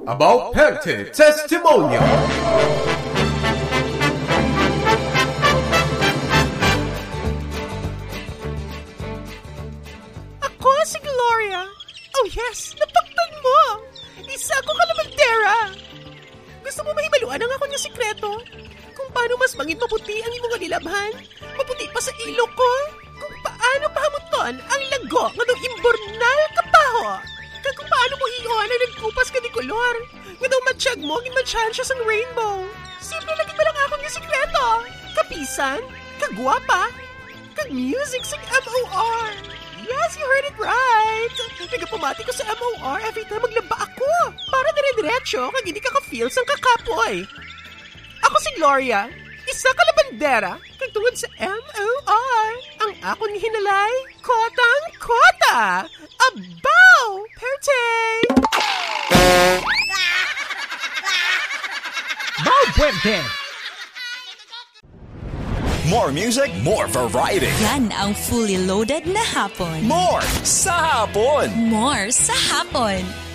About Perte Testimonio. Ako si Gloria. Oh yes, napaktan mo. Isa ko kalamantera. Gusto mo mahibaluan ang ako niya sikreto? Kung paano mas mangin maputi ang imong nilabhan? Maputi pa sa ilok ko? Kung paano pahamuton ang lago nga daw imbornal kapaho? Kung paano mo iyon ang nagkupas ka di kolor? Nga daw matsyag mo, ginmatsyahan siya sang rainbow. Simple lagi ba lang ako niya sikreto? Kapisan, kagwapa, kag-music sa MOR. Yes, you heard it right. Nagapumati ko sa MOR every time maglaba ako. Para dire-diretso kag hindi ka ka-feel sang kakapoy. Ako si Gloria, isa ka labandera, kag tungod sa MOR. Ang akong hinalay, kotang-kota. Abaw! Perte! Bao Puente! More music, more variety. Yan ang fully loaded na hapon. More sa hapon. More sa hapon.